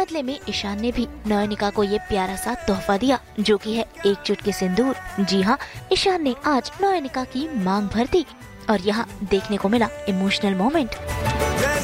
बदले में ईशान ने भी नयनिका को ये प्यारा सा तोहफा दिया, जो कि है एक चुटकी सिंदूर। जी हाँ, ईशान ने आज नयनिका की मांग भर दी और यहाँ देखने को मिला इमोशनल मोमेंट।